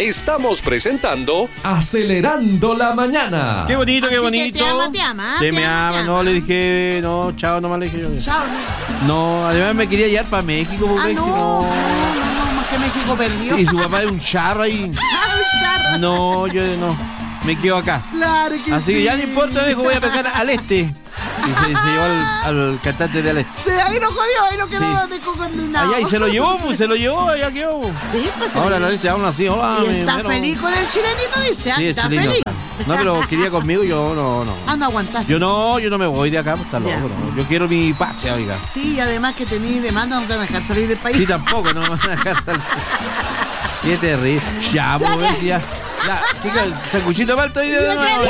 estamos presentando Acelerando la Mañana. Qué bonito, qué Así bonito. que te ama. Me ama, no, le dije, no, chao, nomás le dije yo. Chao. No, además me quería llevar para México, porque No, más que México perdió. Y su papá es un charro ahí. Un charro. No, yo no, me quedo acá. Claro que Así sí. que ya no importa, me dijo, voy a pescar al este. Y se llevó al cantante de al este. Sí, ahí lo jodió, ahí lo quedó Sí. de condenado. Allá, y se lo llevó, allá quedó. Sí, pues. Ahora la leche aún así, hola. Y está pero- feliz con el chilenito, dice. Sí, Está chileno, feliz. No, pero quería conmigo, yo no. No aguantaste. Yo no me voy de acá, pues está loco. Ya. No. Yo quiero mi patria, oiga. Sí, y además que tenéis demanda, no te van a dejar salir del país. Sí, tampoco, no me van a dejar salir. Qué terrible. Ya, pues, ya. Ya, chica, sanguchito mal todavía de nuevo.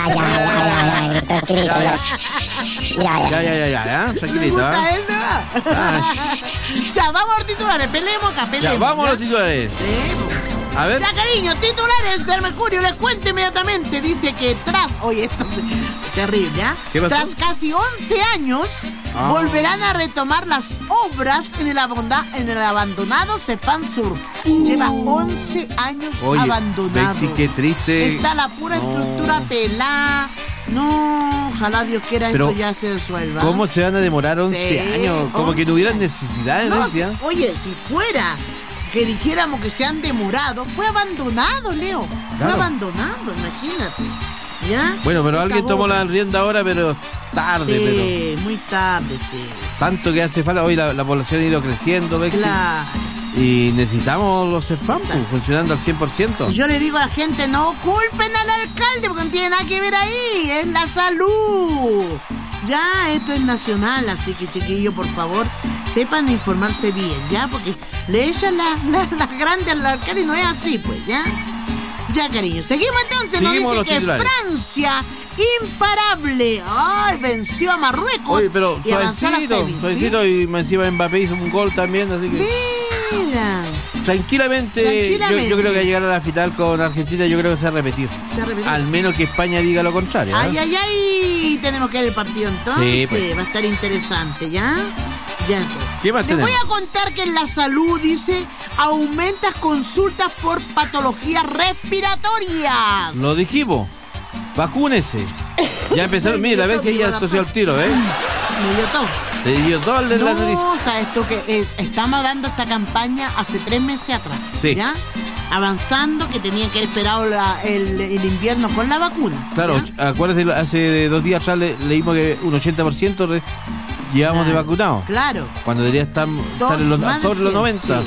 Ya, tranquilito, Me gusta ¿eh? él, ¿no? Ah, Ya, vamos a los titulares, peleemos acá, ya, peleemos. vamos a los titulares. Sí. A ver. Ya, cariño, titulares del Mercurio, les cuento inmediatamente. Dice que oye, esto es terrible, ¿ya? ¿Qué pasó? Tras casi 11 años, volverán a retomar las obras en el abandonado Cefam Sur. Lleva 11 años Oye, abandonado. Bexi, qué triste. Está la pura No. estructura pelada. No, ojalá Dios quiera Pero, esto ya se resuelva. ¿Cómo se van a demorar 11 Sí, años? Como que no 11 hubieran años. necesidad de No, decía. oye, si fuera que dijéramos que se han demorado, fue abandonado, Leo. Fue Claro. abandonado, imagínate. ¿Ya? Bueno, pero Esta alguien tomó obra. la rienda ahora, pero tarde, Sí, muy tarde, sí. pero tanto que hace falta. Hoy la población ha ido creciendo, Bexi. Claro. Y necesitamos los CEFAM Exacto. funcionando al 100%. Yo le digo a la gente, no culpen al alcalde porque no tiene nada que ver ahí, es la salud. Ya, esto es nacional, así que chiquillos, por favor, sepan informarse bien, ¿ya? Porque le echan las grandes al alcalde y no es así, pues, ¿ya? Ya, cariño. Seguimos entonces, nos Seguimos dice los que titulares. Francia, imparable, ay, venció a Marruecos. Oye, pero y avanzó a la semis, ¿sí? suavecito, y encima Mbappé hizo un gol también, así que Mira, tranquilamente. Yo creo que a llegar a la final con Argentina, yo creo que se va a repetir. se ha repetido. Al menos que España diga lo contrario. ¿eh? Ay, ay, ay, tenemos que ver el partido entonces. Sí, pues. Va a estar interesante, ¿ya? Ya. ¿Qué más Te voy tenemos? a contar que en la salud, dice, aumentas consultas por patologías respiratorias. Lo dijimos. Vacúnese. Ya empezaron. Mira, a ver si ella tosió el tiro, ¿eh? Me dio todo. Le dio todo el de la nariz. No, sabes tú que estamos dando esta campaña hace 3 meses atrás. Sí. ¿Ya? Avanzando, que tenían que haber esperado el invierno con la vacuna. Claro, ¿ya? acuérdate, hace 2 días atrás leímos que un 80% llevamos de vacunados. Claro. Cuando debería estar Más de sobre los 100, 90. sí.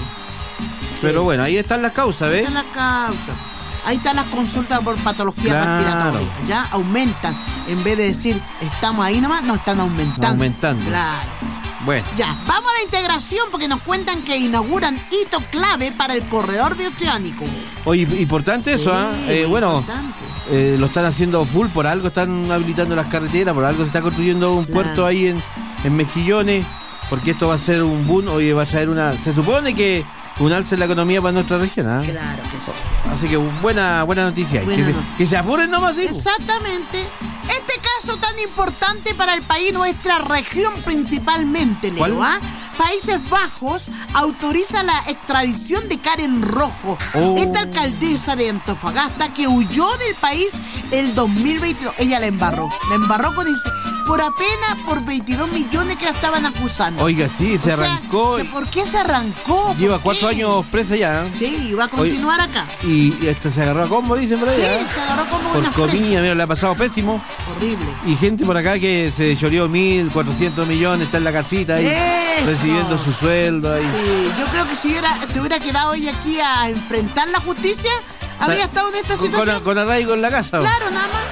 Pero Sí. bueno, ahí están las causas, Ahí ¿ves? está la causa. Ahí están las consultas por patologías Claro. respiratorias. Ya aumentan. En vez de decir estamos ahí nomás, no están aumentando. Aumentando. Claro. Bueno, Ya, vamos a la integración porque nos cuentan que inauguran hito clave para el corredor bioceánico. oye, importante eso, ¿ah? Sí, Bueno, importante. lo están haciendo full, por algo están habilitando las carreteras, por algo se está construyendo un Claro. puerto ahí en Mejillones, porque esto va a ser un boom, oye, va a traer se supone que un alza en la economía para nuestra región, ¿ah? Claro que sí. Así que buena noticia. Buena noticia. Que se apuren nomás, sí. Exactamente. Este caso tan importante para el país, nuestra región principalmente, Leo, ¿Cuál? ¿ah? Países Bajos autoriza la extradición de Karen Rojo, Oh. esta alcaldesa de Antofagasta que huyó del país el 2022. Ella la embarró con por apenas por 22 millones que la estaban acusando. Oiga, sí, se O sea, arrancó. ¿por qué se arrancó? Lleva ¿Por 4 qué? años presa ya. ¿eh? Sí, va a continuar acá. Y se agarró a combo, dicen por ahí. Sí, ¿eh? se agarró como Por una comida, presa. mira, le ha pasado pésimo. Horrible. Y gente por acá que se choreó 1.400 millones, está en la casita ahí, Eso. recibiendo su sueldo ahí. Sí, yo creo que si se hubiera quedado hoy aquí a enfrentar la justicia, habría estado en esta situación. Con arraigo en la casa. Claro, nada más.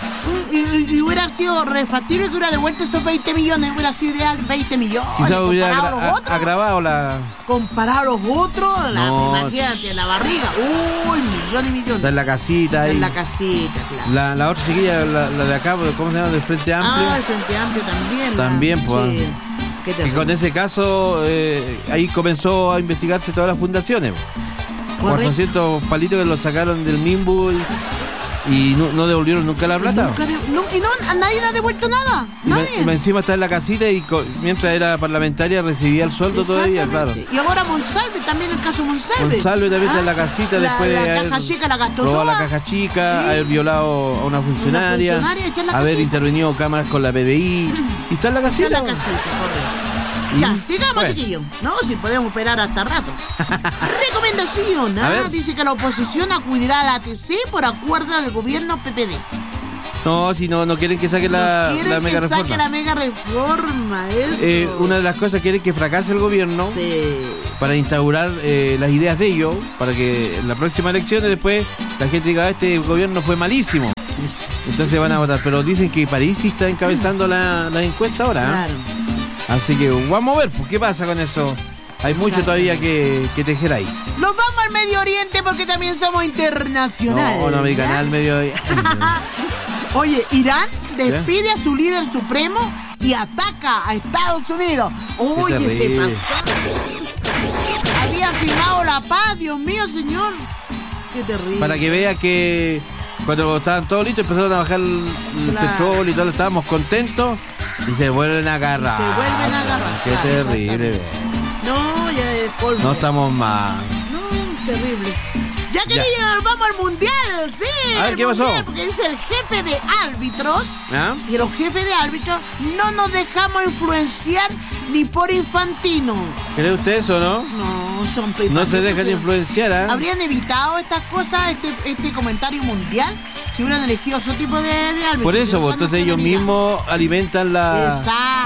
Y hubiera sido refactible que hubiera devuelto esos 20 millones, hubiera sido ideal, 20 millones. Quizás hubiera comparado a los otros. agravado la. Comparado a los otros, No. imagínate, la barriga. Uy, millones y millones. Está en la casita ahí. En la casita, claro. La otra chiquilla, la de acá, ¿cómo se llama? Del Frente Amplio. Ah, el Frente Amplio también. También, pues. Sí. Qué Que terrible. con ese caso, ahí comenzó a investigarse todas las fundaciones. Correcto. 400 palitos que los sacaron del Mimbu ¿Y no devolvieron nunca la plata? Y no, nadie le ha devuelto nada. Y encima está en la casita y mientras era parlamentaria recibía el sueldo todavía, claro. Y ahora Monsalve, también el caso Monsalve. Monsalve también está en la casita después de la caja chica la gastó robado toda. la caja chica, haber violado a una funcionaria, está en la haber casita. intervenido cámaras con la PDI. Y está en la casita. Está en la casita, correcto. Ya, sigamos, chiquillos. No, si podemos esperar hasta rato. Recomendación, dice que la oposición acudirá a la ATC por acuerdo del gobierno PPD. No, si no quieren que saque la mega reforma. Saque la mega reforma, eso. Una de las cosas quieren que fracase el gobierno para instaurar las ideas de ellos, para que en las próximas elecciones después la gente diga, este gobierno fue malísimo. Entonces van a votar, pero dicen que Parisi está encabezando la encuesta ahora. Claro. Así que vamos a ver, pues, ¿qué pasa con eso? Hay mucho todavía que tejer ahí. Nos vamos al Medio Oriente porque también somos internacionales. No, mi canal Medio Oriente. Oye, Irán despide a su líder supremo y ataca a Estados Unidos. Oye, se pasó. Habían firmado la paz, Dios mío, señor. Qué terrible. Para que vea que cuando estaban todos listos empezaron a bajar el petróleo y todo, estábamos contentos y se vuelven a agarrar. Qué terrible. No, ya es polvo. No estamos mal. No, terrible. Ya queridos, nos vamos al mundial, sí. A ver, ¿qué pasó? Porque dice el jefe de árbitros, y los jefes de árbitros no nos dejamos influenciar ni por Infantino. ¿Cree usted eso, no? No, son no se dejan influenciar, ¿eh? ¿Habrían evitado estas cosas, este comentario mundial, si hubieran elegido otro tipo de árbitros? Por eso, entonces ellos mismos alimentan las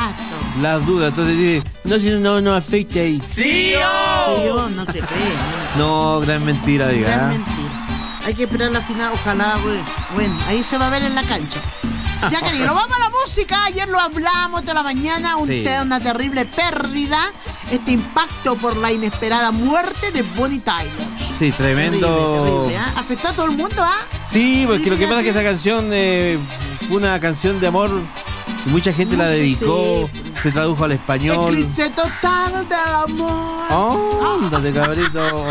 dudas. Entonces dicen, no afecta ahí. ¡Sí, oh! No se cree. No, gran mentira, diga. Gran mentira. Hay que esperar la final, ojalá, güey. Bueno, ahí se va a ver en la cancha. Ya, querido, vamos a la música. Ayer lo hablamos toda la mañana. Una terrible pérdida. Este impacto por la inesperada muerte de Bonnie Tyler. Sí, tremendo. Terrible, afectó a todo el mundo, Sí, porque lo que pasa es que esa canción fue una canción de amor. Y mucha gente la dedicó, se tradujo al español. Eclipse total del amor. Ándate, cabrito.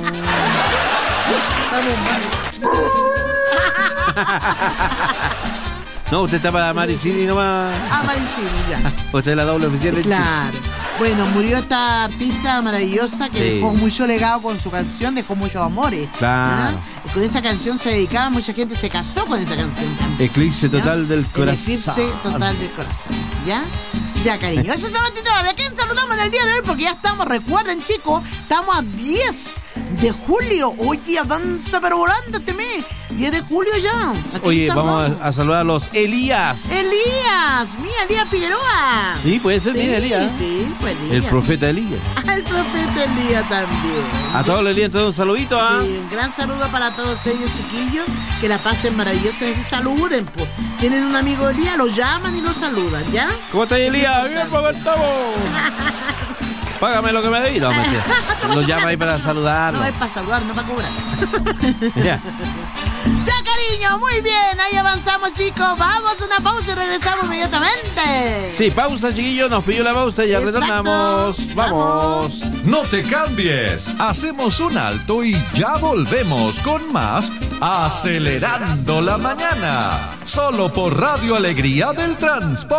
No, usted está para Marichini nomás. Marichini, ya. Usted es la doble oficial de Claro. Bueno, murió esta artista maravillosa que dejó mucho legado con su canción, dejó muchos amores. Claro. Con esa canción se dedicaba, mucha gente se casó con esa canción también. Eclipse total del corazón. Eclipse total del corazón, ¿ya? Ya, cariño. Eso es todo, titulares. ¿A quién saludamos en el día de hoy? Porque ya estamos, recuerden, chicos, estamos a 10 de julio. Oye, avanza pero volando este mes. 10 de julio ya. Oye, vamos a saludar a los Elías. Elías Figueroa. Sí, puede ser, mira, Elías. Sí, pues Elías. El profeta Elías. El profeta Elías también. A todos los Elías, entonces un saludito, Sí, un gran saludo para todos ellos, chiquillos. Que la pasen maravillosa y saluden, pues. Tienen un amigo Elías, lo llaman y lo saludan, ¿ya? ¿Cómo estás, Elías? Bien, ¿cómo estamos? Págame lo que me debí. No, mentira. Lo llama ahí para saludarlo. No es para saludar, no para cobrar. Ya. Ya, cariño, muy bien. Ahí avanzamos, chicos. Vamos a una pausa y regresamos inmediatamente. Sí, pausa, chiquillos. Nos pidió la pausa y ya retornamos. Vamos. No te cambies. Hacemos un alto y ya volvemos con más Acelerando la Mañana. Solo por Radio Alegría del Transporte.